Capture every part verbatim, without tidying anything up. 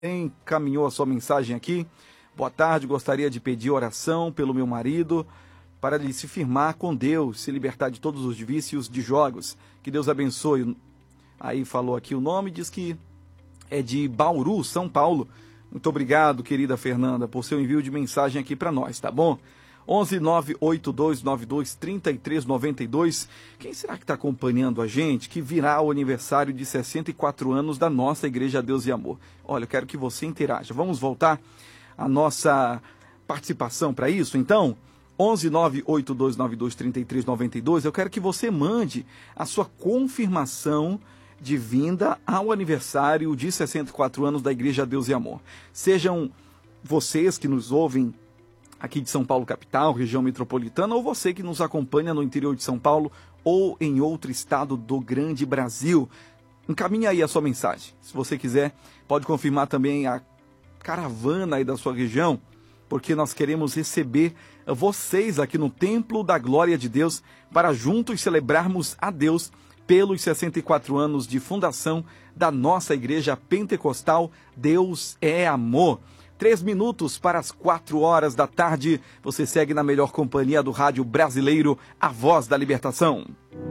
encaminhou a sua mensagem aqui. Boa tarde, gostaria de pedir oração pelo meu marido para ele se firmar com Deus, se libertar de todos os vícios de jogos. Que Deus abençoe. Aí falou aqui o nome, diz que é de Bauru, São Paulo. Muito obrigado, querida Fernanda, por seu envio de mensagem aqui para nós, tá bom? onze nove oito dois nove dois três três nove dois. Quem será que está acompanhando a gente que virá o aniversário de sessenta e quatro anos da nossa Igreja Deus e Amor? Olha, eu quero que você interaja. Vamos voltar a nossa participação para isso? Então, onze nove oito dois nove dois três três nove dois, eu quero que você mande a sua confirmação de vinda ao aniversário de sessenta e quatro anos da Igreja Deus e Amor. Sejam vocês que nos ouvem aqui de São Paulo capital, região metropolitana, ou você que nos acompanha no interior de São Paulo ou em outro estado do grande Brasil. Encaminhe aí a sua mensagem. Se você quiser, pode confirmar também a caravana aí da sua região, porque nós queremos receber vocês aqui no Templo da Glória de Deus para juntos celebrarmos a Deus pelos sessenta e quatro anos de fundação da nossa Igreja Pentecostal Deus é Amor. Três minutos para as quatro horas da tarde, você segue na melhor companhia do rádio brasileiro, a Voz da Libertação.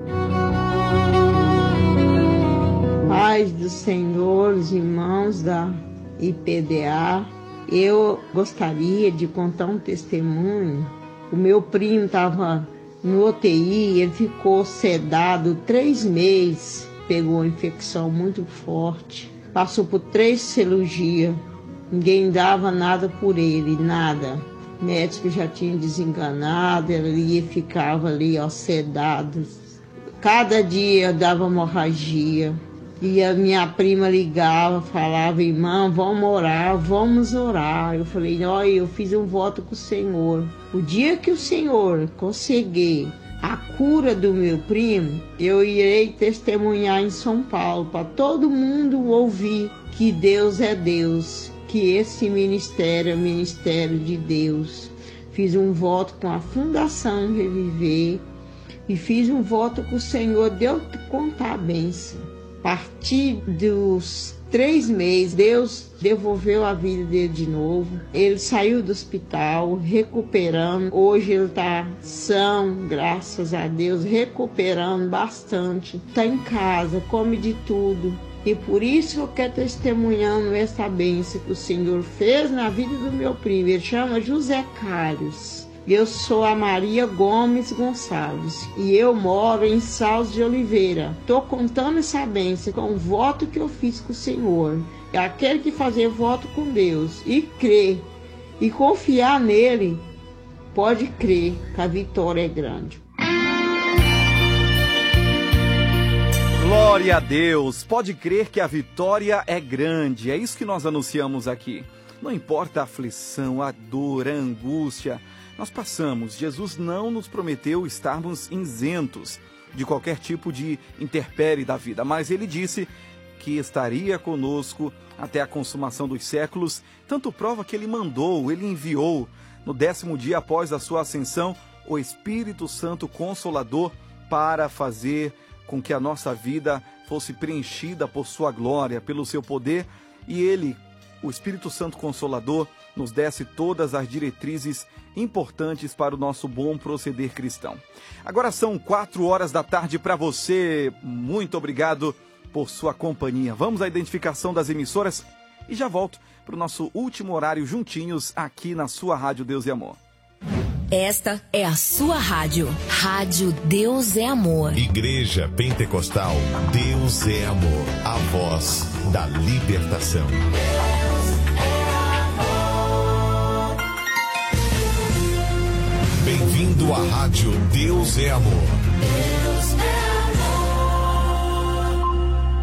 Paz do Senhor, os irmãos da I P D A, eu gostaria de contar um testemunho. O meu primo estava no U T I, ele ficou sedado três meses, pegou uma infecção muito forte, passou por três cirurgias. Ninguém dava nada por ele, nada. O médico já tinha desenganado, ele ficava ali, ó, sedado. Cada dia dava hemorragia. E a minha prima ligava, falava, irmã, vamos orar, vamos orar. Eu falei, olha, eu fiz um voto com o Senhor. O dia que o Senhor conseguir a cura do meu primo, eu irei testemunhar em São Paulo, para todo mundo ouvir que Deus é Deus, que esse ministério é o ministério de Deus. Fiz um voto com a Fundação Reviver e fiz um voto com o Senhor, Deus contar a bênção. A partir dos três meses, Deus devolveu a vida dele de novo. Ele saiu do hospital, recuperando. Hoje ele está são, graças a Deus, recuperando bastante. Está em casa, come de tudo. E por isso eu quero testemunhando essa bênção que o Senhor fez na vida do meu primo. Ele chama José Carlos. Eu sou a Maria Gomes Gonçalves e eu moro em Salles de Oliveira. Estou contando essa bênção com o voto que eu fiz com o Senhor. É aquele que fazer voto com Deus e crer e confiar nele, pode crer que a vitória é grande. Glória a Deus! Pode crer que a vitória é grande. É isso que nós anunciamos aqui. Não importa a aflição, a dor, a angústia, nós passamos. Jesus não nos prometeu estarmos isentos de qualquer tipo de intempérie da vida, mas ele disse que estaria conosco até a consumação dos séculos. Tanto prova que ele mandou, ele enviou, no décimo dia após a sua ascensão, o Espírito Santo Consolador para fazer com que a nossa vida fosse preenchida por sua glória, pelo seu poder, e ele, o Espírito Santo Consolador, nos desse todas as diretrizes importantes para o nosso bom proceder cristão. Agora são quatro horas da tarde para você. Muito obrigado por sua companhia. Vamos à identificação das emissoras e já volto para o nosso último horário juntinhos aqui na sua Rádio Deus e Amor. Esta é a sua rádio. Rádio Deus é Amor. Igreja Pentecostal Deus é Amor. A voz da libertação. Bem-vindo à Rádio Deus é Amor. Deus é amor.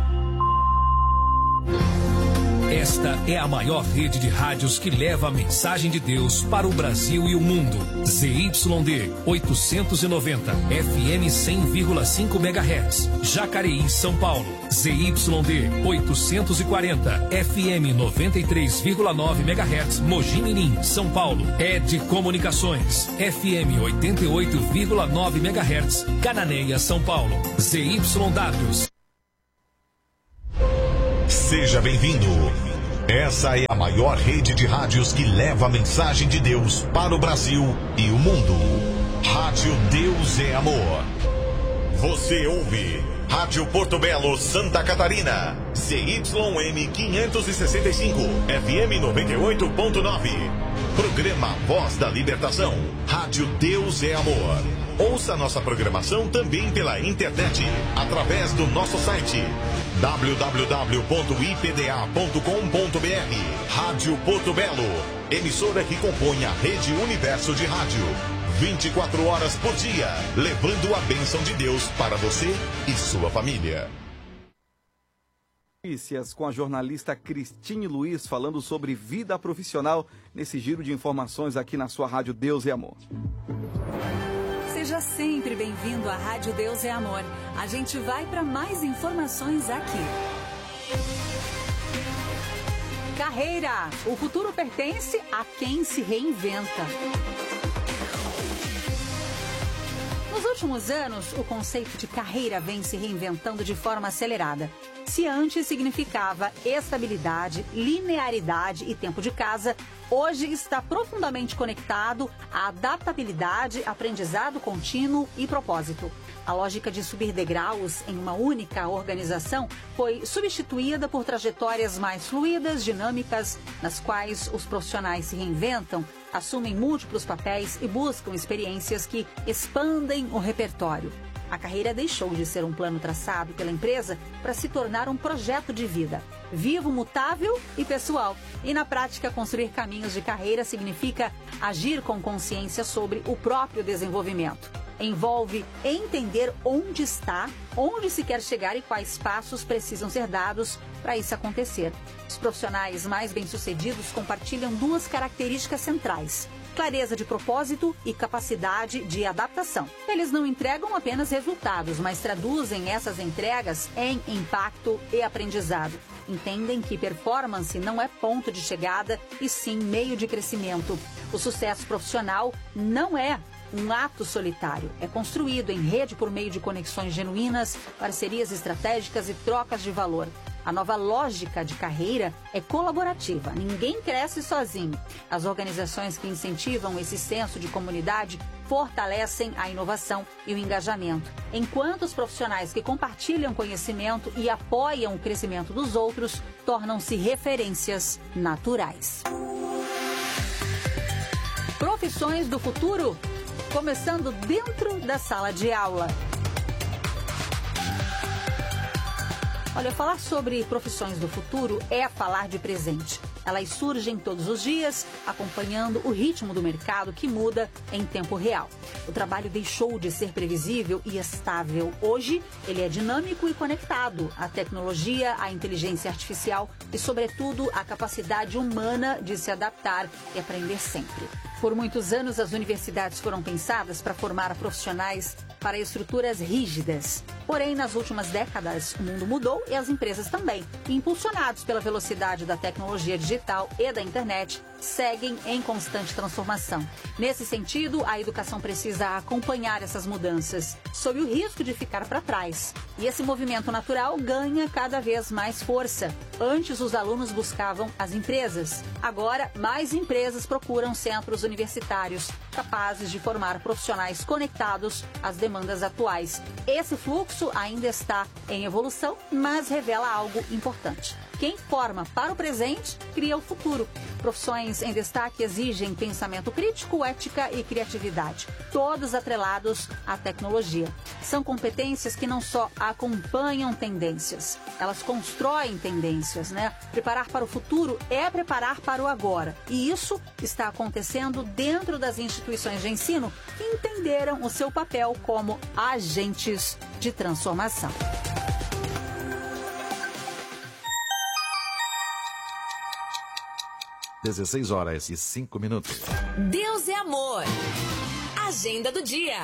Esta é a maior rede de rádios que leva a mensagem de Deus para o Brasil e o mundo. Z Y D oitocentos e noventa, F M cem vírgula cinco megahertz, Jacareí, São Paulo. Z Y D oitocentos e quarenta, F M noventa e três vírgula nove megahertz, Mogi Mirim, São Paulo. Ed Comunicações, F M oitenta e oito vírgula nove megahertz, Cananéia, São Paulo. Z Y W. Seja bem-vindo. Essa é a maior rede de rádios que leva a mensagem de Deus para o Brasil e o mundo. Rádio Deus é Amor. Você ouve Rádio Porto Belo, Santa Catarina. C Y M quinhentos e sessenta e cinco, F M noventa e oito ponto nove. Programa Voz da Libertação. Rádio Deus é Amor. Ouça nossa programação também pela internet, através do nosso site w w w ponto i p d a ponto com ponto b r. Rádio Porto Belo, emissora que compõe a Rede Universo de Rádio. vinte e quatro horas por dia, levando a bênção de Deus para você e sua família. Notícias com a jornalista Cristine Luiz, falando sobre vida profissional nesse giro de informações aqui na sua Rádio Deus é Amor. Seja sempre bem-vindo à Rádio Deus é Amor. A gente vai para mais informações aqui. Carreira. O futuro pertence a quem se reinventa. Nos últimos anos, o conceito de carreira vem se reinventando de forma acelerada. Se antes significava estabilidade, linearidade e tempo de casa, hoje está profundamente conectado à adaptabilidade, aprendizado contínuo e propósito. A lógica de subir degraus em uma única organização foi substituída por trajetórias mais fluidas, dinâmicas, nas quais os profissionais se reinventam, assumem múltiplos papéis e buscam experiências que expandem o repertório. A carreira deixou de ser um plano traçado pela empresa para se tornar um projeto de vida, vivo, mutável e pessoal. E na prática, construir caminhos de carreira significa agir com consciência sobre o próprio desenvolvimento. Envolve entender onde está, onde se quer chegar e quais passos precisam ser dados para isso acontecer. Os profissionais mais bem-sucedidos compartilham duas características centrais: clareza de propósito e capacidade de adaptação. Eles não entregam apenas resultados, mas traduzem essas entregas em impacto e aprendizado. Entendem que performance não é ponto de chegada, e sim meio de crescimento. O sucesso profissional não é um ato solitário. É construído em rede por meio de conexões genuínas, parcerias estratégicas e trocas de valor. A nova lógica de carreira é colaborativa. Ninguém cresce sozinho. As organizações que incentivam esse senso de comunidade fortalecem a inovação e o engajamento, enquanto os profissionais que compartilham conhecimento e apoiam o crescimento dos outros tornam-se referências naturais. Profissões do futuro, começando dentro da sala de aula. Olha, falar sobre profissões do futuro é falar de presente. Elas surgem todos os dias, acompanhando o ritmo do mercado que muda em tempo real. O trabalho deixou de ser previsível e estável. Hoje, ele é dinâmico e conectado à tecnologia, à inteligência artificial e, sobretudo, à capacidade humana de se adaptar e aprender sempre. Por muitos anos, as universidades foram pensadas para formar profissionais para estruturas rígidas. Porém, nas últimas décadas, o mundo mudou e as empresas também. E, impulsionados pela velocidade da tecnologia digital e da internet, seguem em constante transformação. Nesse sentido, a educação precisa acompanhar essas mudanças, sob o risco de ficar para trás. E esse movimento natural ganha cada vez mais força. Antes, os alunos buscavam as empresas. Agora, mais empresas procuram centros universitários capazes de formar profissionais conectados às demandas atuais. Esse fluxo ainda está em evolução, mas revela algo importante. Quem forma para o presente, cria o futuro. Profissões em destaque exigem pensamento crítico, ética e criatividade, todos atrelados à tecnologia. São competências que não só acompanham tendências, elas constroem tendências, né? Preparar para o futuro é preparar para o agora. E isso está acontecendo dentro das instituições de ensino que entenderam o seu papel como agentes de transformação. dezesseis horas e cinco minutos. Deus é amor. Agenda do dia.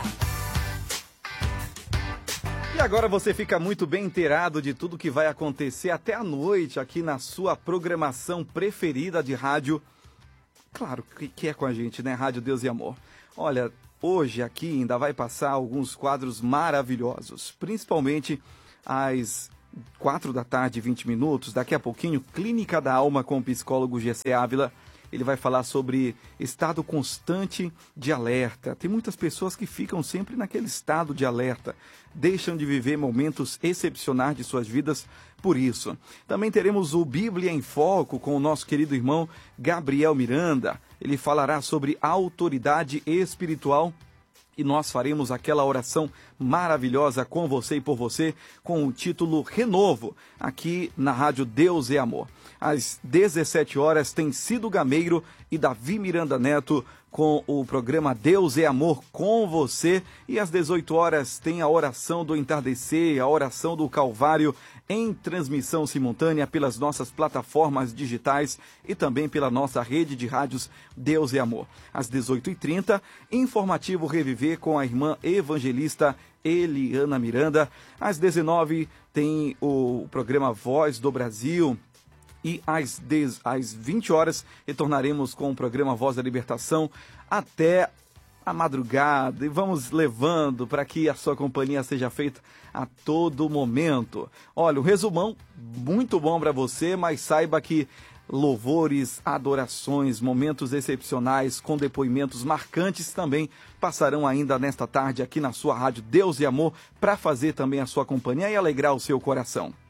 E agora você fica muito bem inteirado de tudo que vai acontecer até a noite aqui na sua programação preferida de rádio. Claro que é com a gente, né? Rádio Deus e Amor. Olha, hoje aqui ainda vai passar alguns quadros maravilhosos, principalmente as quatro da tarde, vinte minutos, daqui a pouquinho, Clínica da Alma com o psicólogo G C Ávila. Ele vai falar sobre estado constante de alerta. Tem muitas pessoas que ficam sempre naquele estado de alerta, deixam de viver momentos excepcionais de suas vidas por isso. Também teremos o Bíblia em Foco com o nosso querido irmão Gabriel Miranda. Ele falará sobre autoridade espiritual e nós faremos aquela oração maravilhosa com você e por você, com o título Renovo, aqui na Rádio Deus é Amor. Às dezessete horas tem Cido Gameiro e Davi Miranda Neto com o programa Deus é Amor com você. E às dezoito horas tem a oração do entardecer, a oração do Calvário, em transmissão simultânea pelas nossas plataformas digitais e também pela nossa rede de rádios Deus é Amor. Às dezoito e trinta, informativo Reviver com a irmã evangelista Eliana Miranda. Às dezenove, tem o programa Voz do Brasil. E às, dez, às vinte horas, retornaremos com o programa Voz da Libertação até a madrugada. E vamos levando para que a sua companhia seja feita a todo momento. Olha, um resumão muito bom para você, mas saiba que louvores, adorações, momentos excepcionais com depoimentos marcantes também passarão ainda nesta tarde aqui na sua rádio Deus e Amor para fazer também a sua companhia e alegrar o seu coração.